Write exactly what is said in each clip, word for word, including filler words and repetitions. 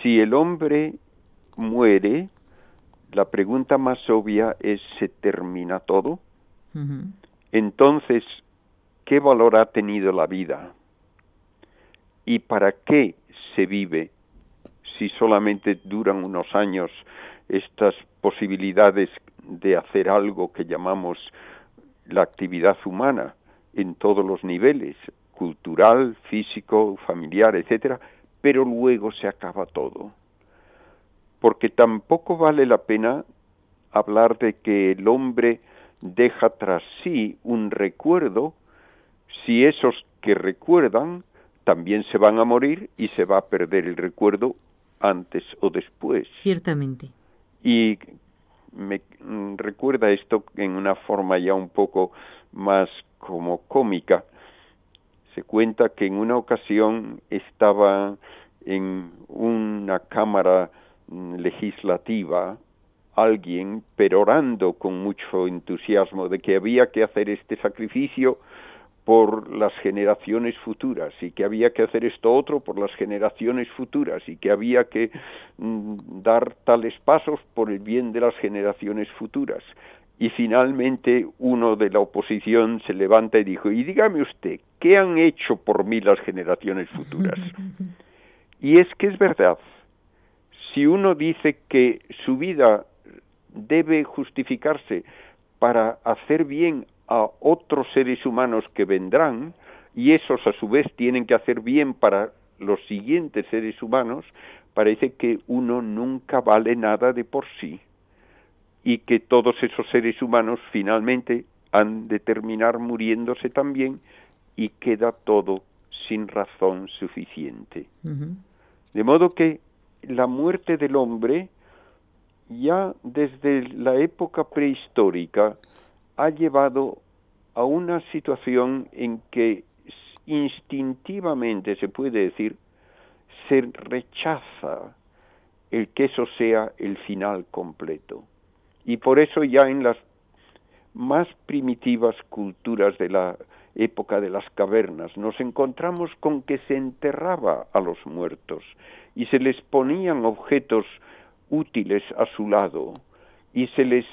si el hombre muere, la pregunta más obvia es, ¿se termina todo? Uh-huh. Entonces, ¿qué valor ha tenido la vida? ¿Y para qué se vive si solamente duran unos años estas posibilidades de hacer algo que llamamos la actividad humana en todos los niveles, cultural, físico, familiar, etcétera, pero luego se acaba todo? Porque tampoco vale la pena hablar de que el hombre deja tras sí un recuerdo si esos que recuerdan también se van a morir y se va a perder el recuerdo antes o después. Ciertamente. Y me recuerda esto en una forma ya un poco más como cómica. Se cuenta que en una ocasión estaba en una cámara legislativa alguien perorando con mucho entusiasmo de que había que hacer este sacrificio por las generaciones futuras y que había que hacer esto otro por las generaciones futuras y que había que mm, dar tales pasos por el bien de las generaciones futuras. Y finalmente uno de la oposición se levanta y dijo, y dígame usted, ¿qué han hecho por mí las generaciones futuras? Y es que es verdad, si uno dice que su vida debe justificarse para hacer bien a otros seres humanos que vendrán, y esos a su vez tienen que hacer bien para los siguientes seres humanos, parece que uno nunca vale nada de por sí, y que todos esos seres humanos finalmente han de terminar muriéndose también, y queda todo sin razón suficiente. Uh-huh. De modo que la muerte del hombre, ya desde la época prehistórica, ha llevado a una situación en que instintivamente, se puede decir, se rechaza el que eso sea el final completo. Y por eso ya en las más primitivas culturas de la época de las cavernas nos encontramos con que se enterraba a los muertos y se les ponían objetos útiles a su lado y se les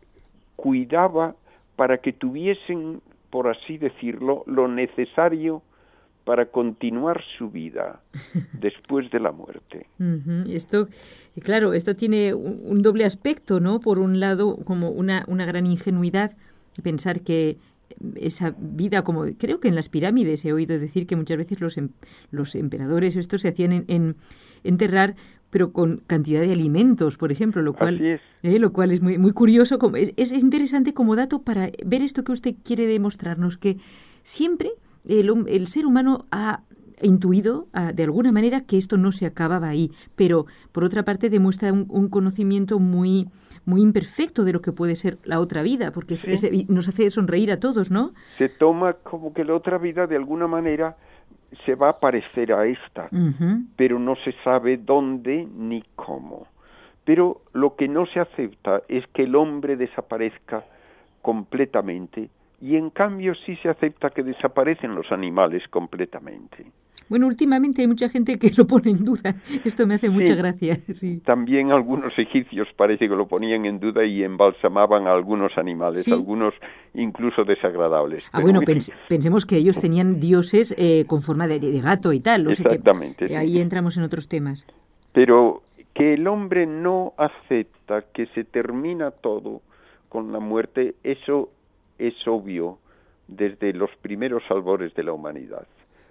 cuidaba para que tuviesen, por así decirlo, lo necesario para continuar su vida después de la muerte. Uh-huh. Esto, claro, esto tiene un, un doble aspecto, ¿no? Por un lado, como una, una gran ingenuidad, pensar que esa vida, como creo que en las pirámides he oído decir que muchas veces los, em, los emperadores estos se hacían en, en enterrar, pero con cantidad de alimentos, por ejemplo, lo cual, es. Eh, lo cual es muy muy curioso. Como, es, es interesante como dato para ver esto que usted quiere demostrarnos, que siempre el, el ser humano ha intuido uh, de alguna manera que esto no se acababa ahí, pero por otra parte demuestra un, un conocimiento muy muy imperfecto de lo que puede ser la otra vida, porque sí. es, es, nos hace sonreír a todos, ¿no? Se toma como que la otra vida de alguna manera se va a parecer a esta, uh-huh. pero no se sabe dónde ni cómo. Pero lo que no se acepta es que el hombre desaparezca completamente, y en cambio sí se acepta que desaparecen los animales completamente. Bueno, últimamente hay mucha gente que lo pone en duda. Esto me hace sí, mucha gracia. Sí. También algunos egipcios parece que lo ponían en duda y embalsamaban a algunos animales, sí. algunos incluso desagradables. Ah, Pero bueno, pens- pensemos que ellos tenían dioses eh, con forma de, de gato y tal. O Exactamente. Sea que, sí. Ahí entramos en otros temas. Pero que el hombre no acepta que se termina todo con la muerte, eso es obvio desde los primeros albores de la humanidad.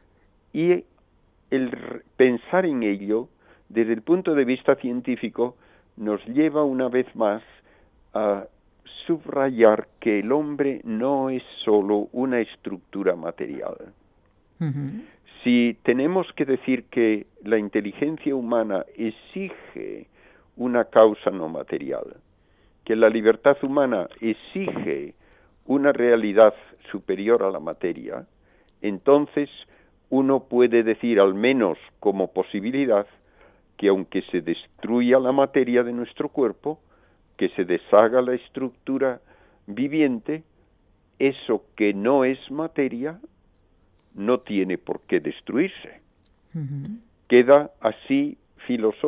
Y el pensar en ello, desde el punto de vista científico, nos lleva una vez más a subrayar que el hombre no es solo una estructura material. Uh-huh. Si tenemos que decir que la inteligencia humana exige una causa no material, que la libertad humana exige una realidad superior a la materia, entonces uno puede decir, al menos como posibilidad, que aunque se destruya la materia de nuestro cuerpo, que se deshaga la estructura viviente, eso que no es materia no tiene por qué destruirse. Uh-huh. Queda así filosófico.